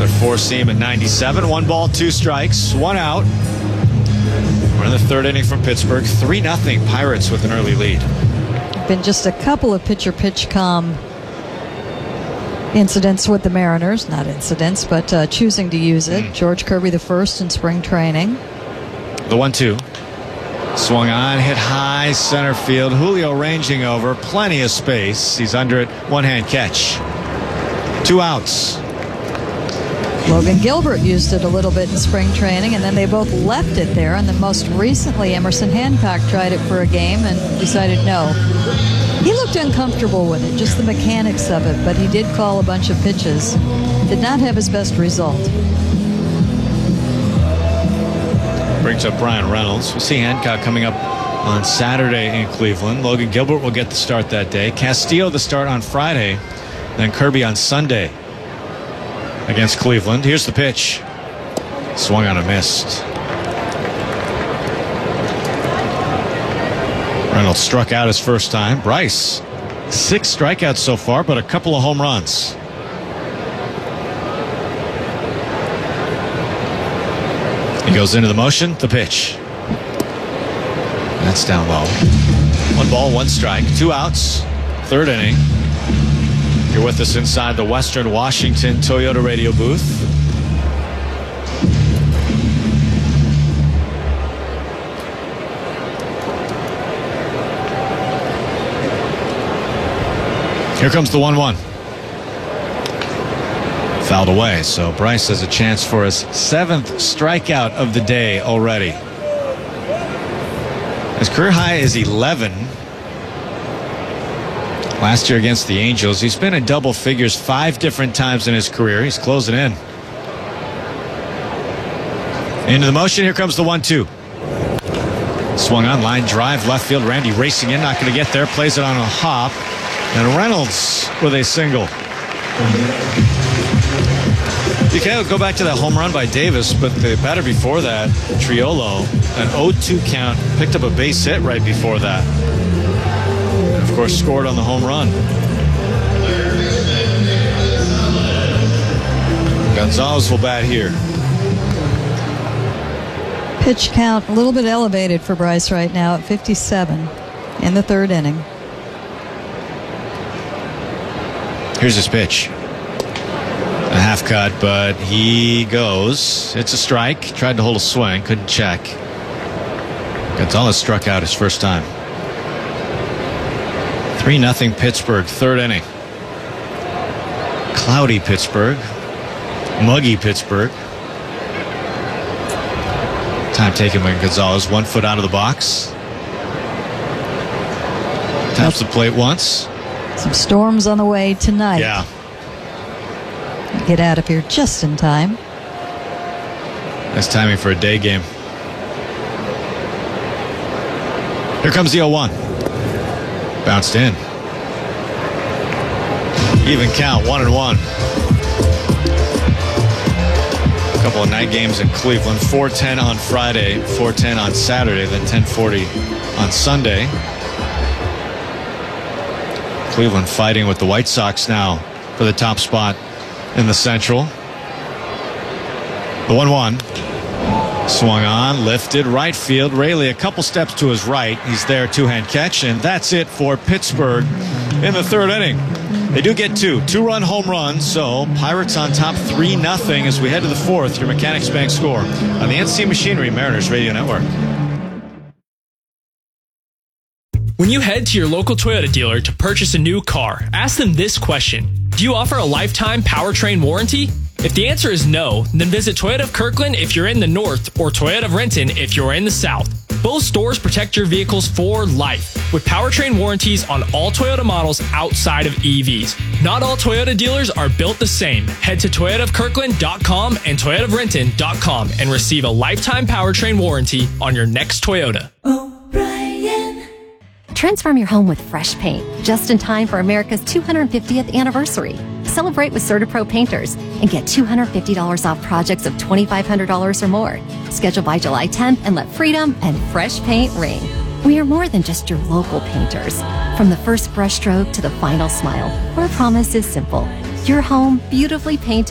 Another four-seam at 97. 1 ball, 2 strikes, 1 out. We're in the third inning from Pittsburgh. 3-0 Pirates with an early lead. Been just a couple of pitcher-pitch calm incidents with the Mariners. Not incidents, but choosing to use it. George Kirby the first in spring training. The 1-2. Swung on, hit high, center field. Julio ranging over, plenty of space. He's under it, one-hand catch. 2 outs. Logan Gilbert used it a little bit in spring training, and then they both left it there. And then most recently, Emerson Hancock tried it for a game and decided no. He looked uncomfortable with it, just the mechanics of it, but he did call a bunch of pitches. Did not have his best result. Brings up Brian Reynolds. We'll see Hancock coming up on Saturday in Cleveland. Logan Gilbert will get the start that day. Castillo the start on Friday. Then Kirby on Sunday against Cleveland. Here's the pitch. Swung on and missed. Reynolds struck out his first time. Bryce, 6 strikeouts so far, but a couple of home runs. He goes into the motion, the pitch. That's down low. 1 ball, 1 strike, 2 outs, third inning. You're with us inside the Western Washington Toyota radio booth. Here comes the 1-1. Fouled away, so Bryce has a chance for his 7th strikeout of the day already. His career high is 11. Last year against the Angels, he's been in double figures 5 different times in his career. He's closing in. Into the motion, here comes the 1-2. Swung on, line drive, left field. Randy racing in, not going to get there, plays it on a hop. And Reynolds with a single. You can't go back to that home run by Davis, but the batter before that, Triolo, an 0-2 count, picked up a base hit right before that. And of course, scored on the home run. Gonzalez will bat here. Pitch count a little bit elevated for Bryce right now at 57 in the third inning. Here's his pitch. A half cut, but he goes. It's a strike. Tried to hold a swing, couldn't check. Gonzalez struck out his first time. 3-0 Pittsburgh, third inning. Cloudy Pittsburgh. Muggy Pittsburgh. Time taken by Gonzalez. 1 foot out of the box. Taps the plate once. Some storms on the way tonight. Yeah. Get out of here just in time. Nice timing for a day game. Here comes the 0-1. Bounced in. Even count, 1-1. A couple of night games in Cleveland. 4:10 on Friday, 4:10 on Saturday, then 10:40 on Sunday. Cleveland fighting with the White Sox now for the top spot in the Central. The 1-1. Swung on, lifted, right field. Raley a couple steps to his right. He's there, 2-hand catch, and that's it for Pittsburgh in the third inning. They do get 2-run home runs, so Pirates on top 3-0 as we head to the fourth. Your Mechanics Bank score on the NC Machinery Mariners Radio Network. When you head to your local Toyota dealer to purchase a new car, ask them this question. Do you offer a lifetime powertrain warranty? If the answer is no, then visit Toyota of Kirkland if you're in the north or Toyota of Renton if you're in the south. Both stores protect your vehicles for life with powertrain warranties on all Toyota models outside of EVs. Not all Toyota dealers are built the same. Head to toyotaofkirkland.com and toyotaofrenton.com and receive a lifetime powertrain warranty on your next Toyota. Transform your home with fresh paint, just in time for America's 250th anniversary. Celebrate with CertaPro Painters and get $250 off projects of $2,500 or more. Schedule by July 10th and let freedom and fresh paint ring. We are more than just your local painters. From the first brushstroke to the final smile, our promise is simple. Your home beautifully painted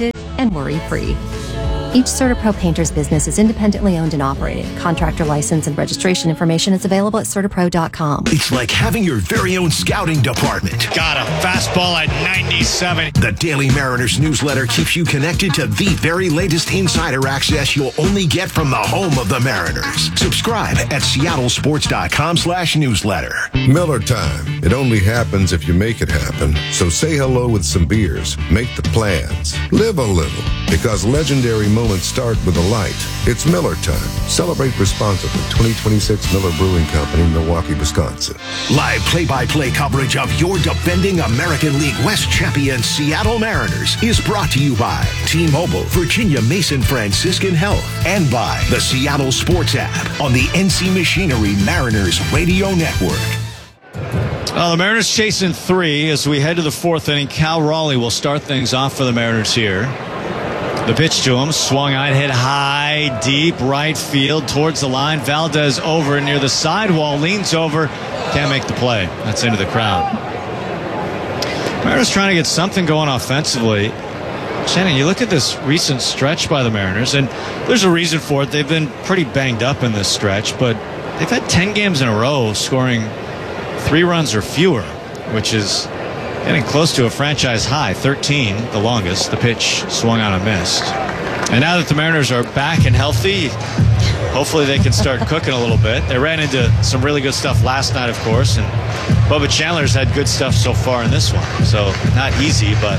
and worry-free. Each CertaPro Painter's business is independently owned and operated. Contractor license and registration information is available at CertaPro.com. It's like having your very own scouting department. Got a fastball at 97. The Daily Mariners newsletter keeps you connected to the very latest insider access you'll only get from the home of the Mariners. Subscribe at seattlesports.com/newsletter. Miller time. It only happens if you make it happen. So say hello with some beers. Make the plans. Live a little. Because legendary moments start with a light. It's Miller time. Celebrate responsibly. 2026 Miller Brewing Company, Milwaukee, Wisconsin. Live play-by-play coverage of your defending American League West champion Seattle Mariners is brought to you by T-Mobile, Virginia Mason Franciscan Health, and by the Seattle Sports app on the NC Machinery Mariners Radio Network. The Mariners chasing 3 as we head to the 4th inning. Cal Raleigh will start things off for the Mariners here. The pitch to him, swung on, hit high, deep right field towards the line. Valdez over near the sidewall, leans over, can't make the play. That's into the crowd. Mariners trying to get something going offensively. Shannon, you look at this recent stretch by the Mariners, and there's a reason for it. They've been pretty banged up in this stretch, but they've had 10 games in a row scoring 3 runs or fewer, which is getting close to a franchise high, 13, the longest. The pitch swung on and missed. And now that the Mariners are back and healthy, hopefully they can start cooking a little bit. They ran into some really good stuff last night, of course, and Bubba Chandler's had good stuff so far in this one. So not easy, but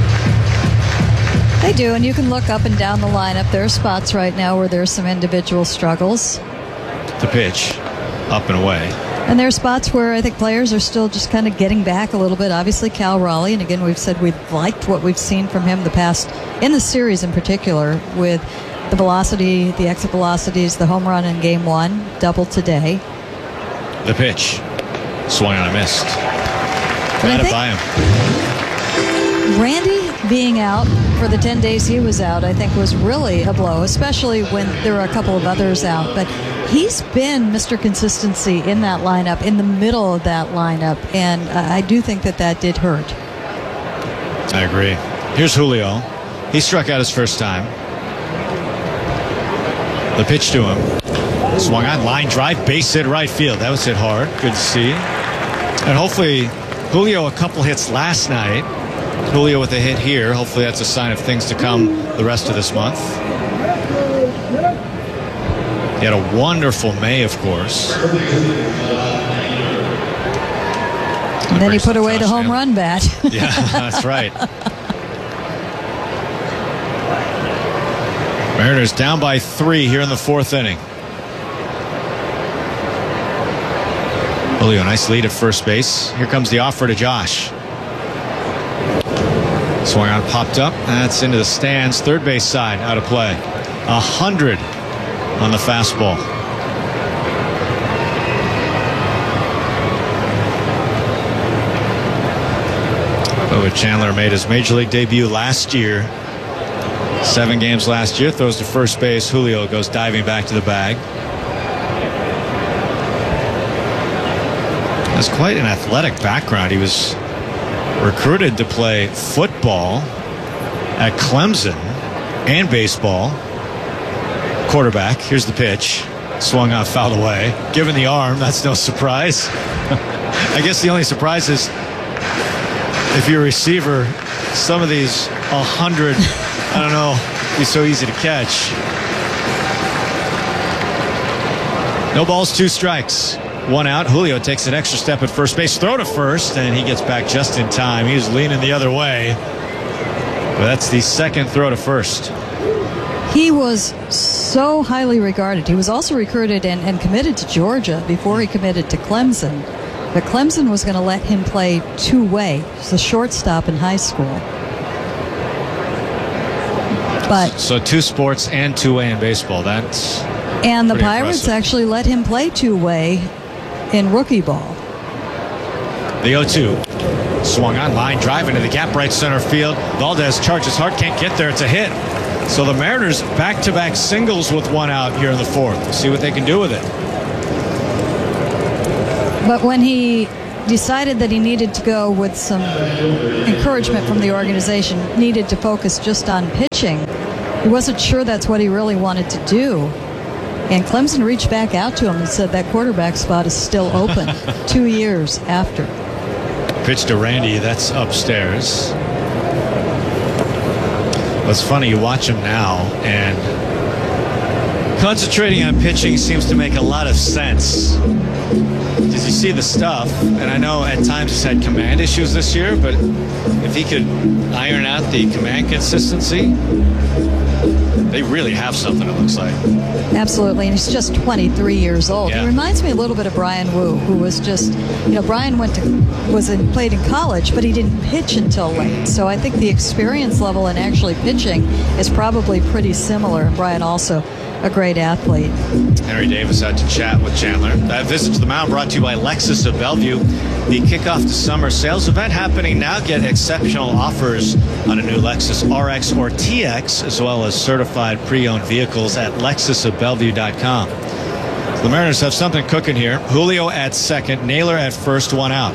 They do, and you can look up and down the lineup. There are spots right now where there's some individual struggles. the pitch up and away. And there are spots where I think players are still just kind of getting back a little bit. Obviously, Cal Raleigh, and again, we've said we've liked what we've seen from him in the series in particular, with the velocity, the exit velocities, the home run in Game 1, double today. The pitch swung on and missed. Got it by him. Randy being out for the 10 days he was out, I think, was really a blow, especially when there were a couple of others out. But he's been Mr. Consistency in that lineup, in the middle of that lineup, and I do think that did hurt. I agree. Here's Julio. He struck out his first time. The pitch to him. Swung on, line drive, base hit right field. That was hit hard. Good to see. And hopefully, Julio a couple hits last night. Julio with a hit here. Hopefully that's a sign of things to come the rest of this month. He had a wonderful May, of course. And then he put away the home run bat. Yeah, that's right. Mariners down by 3 here in the 4th inning. Julio, nice lead at first base. Here comes the offer to Josh. Swung on, popped up. That's into the stands. Third base side, out of play. 100 on the fastball. Bubba Chandler made his major league debut last year. 7 games last year. Throws to first base. Julio goes diving back to the bag. Has quite an athletic background. He was recruited to play football at Clemson and baseball. Quarterback. Here's the pitch. Swung on, fouled away. Given the arm, that's no surprise. I guess the only surprise is if you're a receiver, some of these 100, I don't know, be so easy to catch. No balls, 2 strikes. 1 out. Julio takes an extra step at first base. Throw to first, and he gets back just in time. He was leaning the other way. But that's the second throw to first. He was so highly regarded. He was also recruited and committed to Georgia before he committed to Clemson. But Clemson was going to let him play two-way. He's a shortstop in high school. But So 2 sports and 2-way in baseball. That's and the pretty Pirates impressive. actually let him play two-way in rookie ball. The 0-2. Swung on, line drive into the gap, right center field. Valdez charges hard, can't get there. It's a hit. So the Mariners back-to-back singles with 1 out here in the 4th. We'll see what they can do with it. But when he decided that he needed to go with some encouragement from the organization, needed to focus just on pitching. He wasn't sure that's what he really wanted to do. And Clemson reached back out to him and said that quarterback spot is still open 2 years after. Pitch to Randy, that's upstairs. It's funny, you watch him now, and concentrating on pitching seems to make a lot of sense. Because you see the stuff, and I know at times he's had command issues this year, but if he could iron out the command consistency, they really have something, it looks like. Absolutely, and he's just 23 years old. Yeah. He reminds me a little bit of Brian Wu, who was just, Brian played in college, but he didn't pitch until late. So I think the experience level in actually pitching is probably pretty similar. And Brian also a great athlete. Henry Davis had to chat with Chandler. That visit to the mound brought to you by Lexus of Bellevue. The kickoff to summer sales event happening now. Get exceptional offers on a new Lexus RX or TX, as well as certified pre-owned vehicles at lexusofbellevue.com. The Mariners have something cooking here. Julio at second, Naylor at first, one out.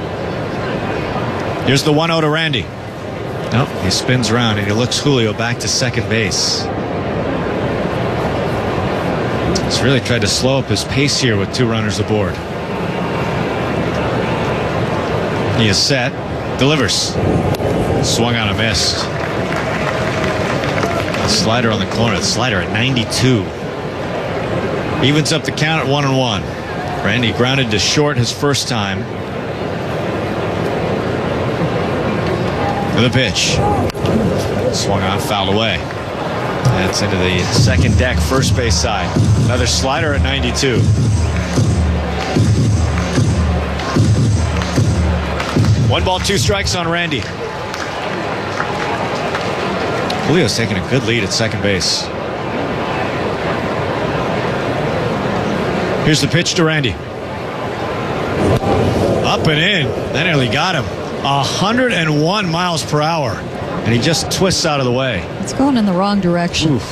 Here's the 1-0 to Randy. Nope, he spins around and he looks Julio back to second base. He's really tried to slow up his pace here with 2 runners aboard. He is set. Delivers. Swung on a miss. A slider on the corner. The slider at 92. Evens up the count at 1-1. Randy grounded to short his first time. For the pitch. Swung on, fouled away. That's into the second deck, first base side. Another slider at 92. One ball, 2 strikes on Randy. Julio's taking a good lead at second base. Here's the pitch to Randy. Up and in. That nearly got him. 101 miles per hour. And he just twists out of the way. It's going in the wrong direction. Oof.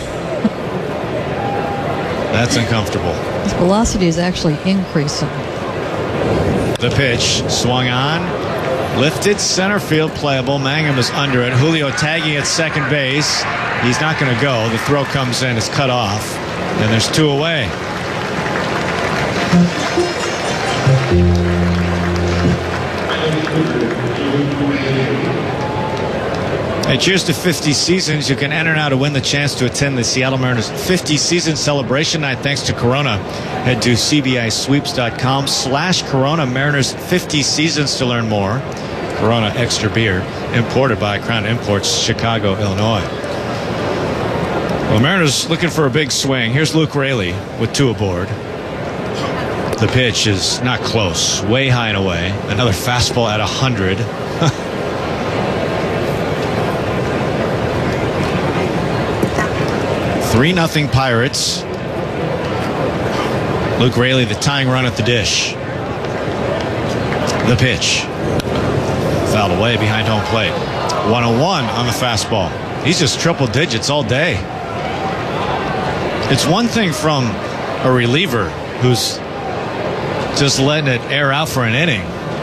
That's uncomfortable. His velocity is actually increasing. The pitch swung on, lifted, center field, playable. Mangum is under it. Julio tagging at second base. He's not going to go. The throw comes in, it's cut off, and there's 2 away. Hey, cheers to 50 seasons. You can enter now to win the chance to attend the Seattle Mariners 50 season celebration night thanks to Corona. Head to cbisweeps.com/Corona Mariners 50 seasons to learn more. Corona Extra Beer, imported by Crown Imports, Chicago, Illinois. Well, Mariners looking for a big swing. Here's Luke Raley with 2 aboard. The pitch is not close, way high and away. Another fastball at 100. 3-0 Pirates. Luke Raley, the tying run at the dish. The pitch. Fouled away behind home plate. 101 on the fastball. He's just triple digits all day. It's one thing from a reliever who's just letting it air out for an inning.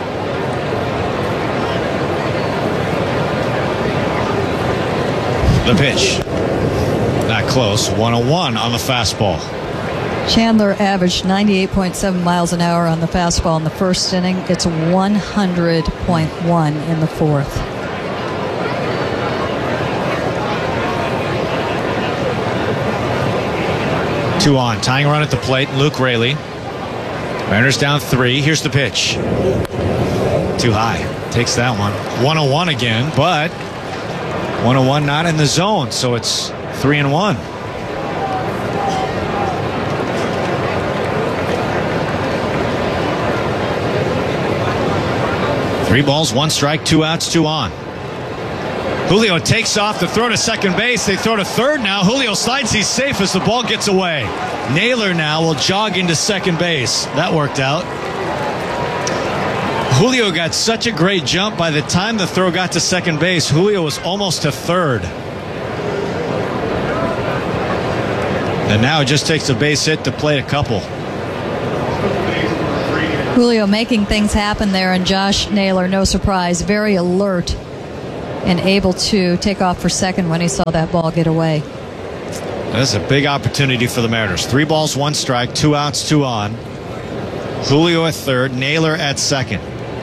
The pitch. Not close. 101 on the fastball. Chandler averaged 98.7 miles an hour on the fastball in the first inning. It's 100.1 in the fourth. Two on. Tying run at the plate. Luke Raley. Mariners down 3. Here's the pitch. Too high. Takes that one. 101 again, but 101 not in the zone, so it's 3-1. Three balls, 1 strike, 2 outs, 2 on. Julio takes off the throw to second base. They throw to third now. Julio slides. He's safe as the ball gets away. Naylor now will jog into second base. That worked out. Julio got such a great jump. By the time the throw got to second base, Julio was almost to third. And now it just takes a base hit to play a couple. Julio making things happen there, and Josh Naylor, no surprise, very alert and able to take off for second when he saw that ball get away. That's a big opportunity for the Mariners. 3 balls, 1 strike, 2 outs, 2 on. Julio at third, Naylor at second.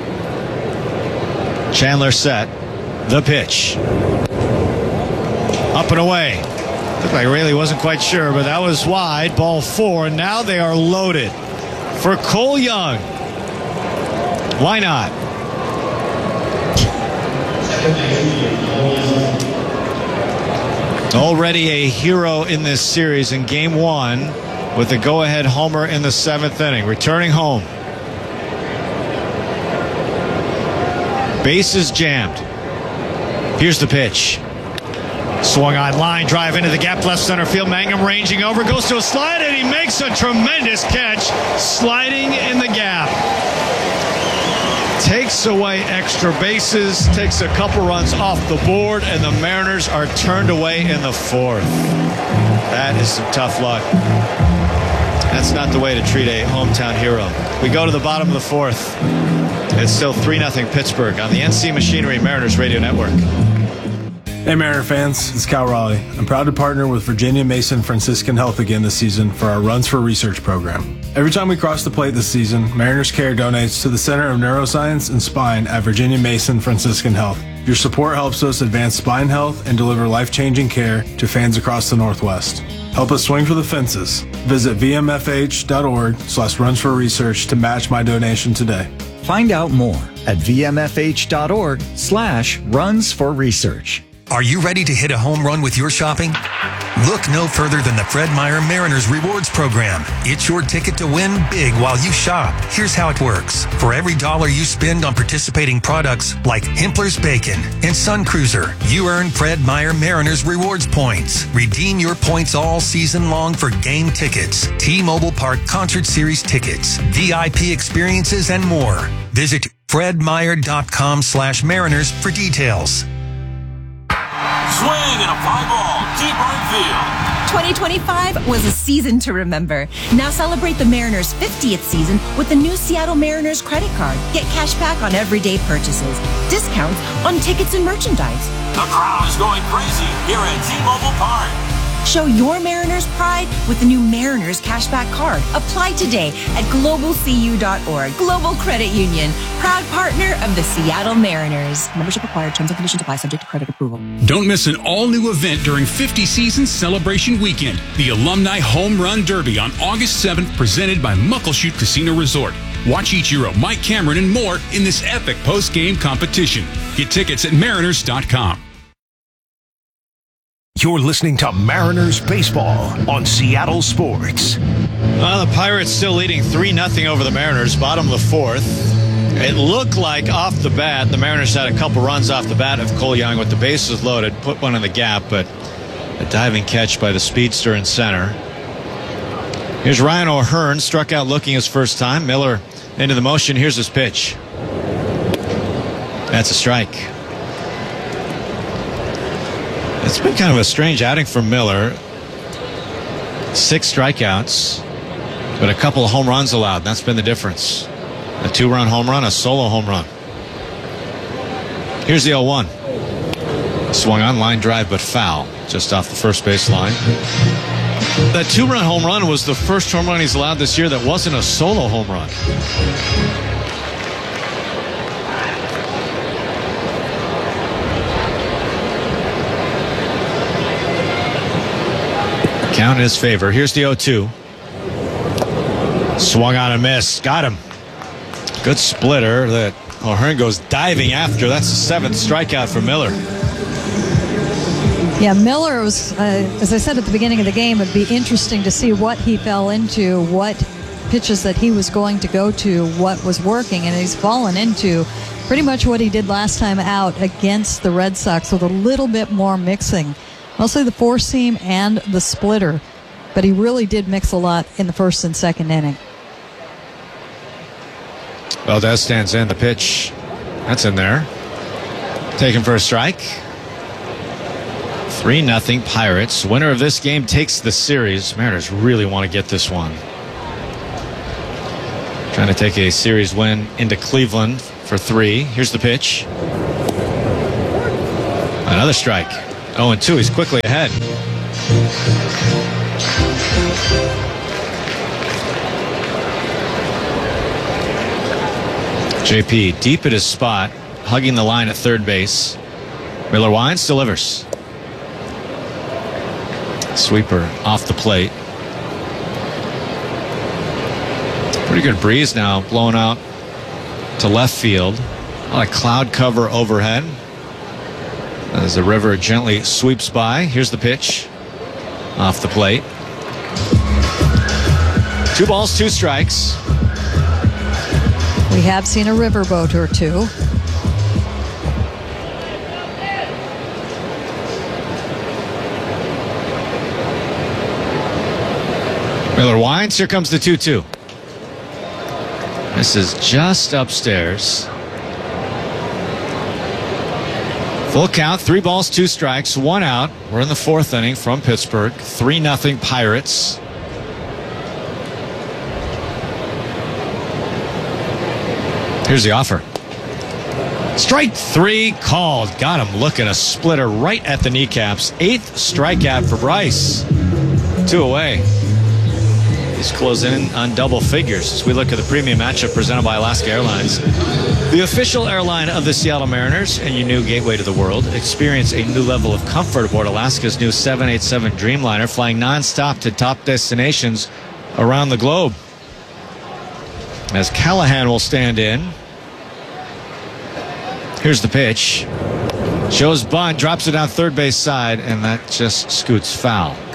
Chandler set. The pitch. Up and away. Looked like Raley wasn't quite sure, but that was wide. Ball 4. Now they are loaded for Cole Young. Why not? Already a hero in this series in Game 1 with a go-ahead homer in the 7th inning. Returning home. Bases jammed. Here's the pitch. Swung on line, drive into the gap, left center field. Mangum ranging over, goes to a slide, and he makes a tremendous catch, sliding in the gap. Takes away extra bases, takes a couple runs off the board, and the Mariners are turned away in the 4th. That is some tough luck. That's not the way to treat a hometown hero. We go to the bottom of the 4th. It's still 3-0 Pittsburgh on the NC Machinery Mariners Radio Network. Hey Mariner fans, it's Cal Raleigh. I'm proud to partner with Virginia Mason Franciscan Health again this season for our Runs for Research program. Every time we cross the plate this season, Mariners Care donates to the Center of Neuroscience and Spine at Virginia Mason Franciscan Health. Your support helps us advance spine health and deliver life-changing care to fans across the Northwest. Help us swing for the fences. Visit vmfh.org/runsforresearch to match my donation today. Find out more at vmfh.org/runsforresearch. Are you ready to hit a home run with your shopping? Look no further than the Fred Meyer Mariners Rewards Program. It's your ticket to win big while you shop. Here's how it works. For every $1 you spend on participating products like Himpler's Bacon and Sun Cruiser, you earn Fred Meyer Mariners Rewards points. Redeem your points all season long for game tickets, T-Mobile Park Concert Series tickets, VIP experiences, and more. Visit fredmeyer.com/Mariners for details. Swing and a fly ball, deep right field. 2025 was a season to remember. Now celebrate the Mariners' 50th season with the new Seattle Mariners credit card. Get cash back on everyday purchases, discounts on tickets and merchandise. The crowd is going crazy here at T-Mobile Park. Show your Mariners pride with the new Mariners cashback card. Apply today at globalcu.org. Global Credit Union, proud partner of the Seattle Mariners. Membership required. Terms and conditions apply, subject to credit approval. Don't miss an all-new event during 50 Seasons Celebration Weekend. The Alumni Home Run Derby on August 7th, presented by Muckleshoot Casino Resort. Watch Ichiro, Mike Cameron, and more in this epic post-game competition. Get tickets at mariners.com. You're listening to Mariners Baseball on Seattle Sports. Well, the Pirates still leading 3-0 over the Mariners, bottom of the 4th. It looked like off the bat, the Mariners had a couple runs off the bat of Cole Young with the bases loaded, put one in the gap, but a diving catch by the speedster in center. Here's Ryan O'Hearn, struck out looking his first time. Miller into the motion. Here's his pitch. That's a strike. It's been kind of a strange outing for Miller. 6 strikeouts, but a couple of home runs allowed. That's been the difference. A 2-run home run, a solo home run. Here's the 0-1. Swung on, line drive, but foul. Just off the first base line. That 2-run home run was the first home run he's allowed this year that wasn't a solo home run. Count in his favor. Here's the 0-2. Swung on and missed. Got him. Good splitter that O'Hearn goes diving after. That's the 7th strikeout for Miller. Yeah, Miller was, as I said at the beginning of the game, it'd be interesting to see what he fell into, what pitches that he was going to go to, what was working, and he's fallen into pretty much what he did last time out against the Red Sox with a little bit more mixing. Mostly the four-seam and the splitter, but he really did mix a lot in the first and second inning. Valdez stands in. The pitch, that's in there. Taken for a strike. 3-0 Pirates. Winner of this game takes the series. Mariners really want to get this one. Trying to take a series win into Cleveland for 3. Here's the pitch. Another strike. 0-2. He's quickly ahead. JP deep at his spot, hugging the line at third base. Miller Wines delivers. Sweeper off the plate. Pretty good breeze now blowing out to left field. A lot of cloud cover overhead as the river gently sweeps by. Here's the pitch off the plate. 2 balls, 2 strikes. We have seen a riverboat or two. Miller winds. Here comes the 2-2. This is just upstairs. Full count, 3 balls, 2 strikes, 1 out. We're in the 4th inning from Pittsburgh. 3-0 Pirates. Here's the offer. Strike 3 called. Got him looking, a splitter right at the kneecaps. 8th strikeout for Bryce. 2 away. He's closing in on double figures as we look at the premium matchup presented by Alaska Airlines, the official airline of the Seattle Mariners and your new gateway to the world. Experience a new level of comfort aboard Alaska's new 787 Dreamliner, flying nonstop to top destinations around the globe. As Callahan will stand in. Here's the pitch. Shows bunt, drops it down third base side, and that just scoots foul.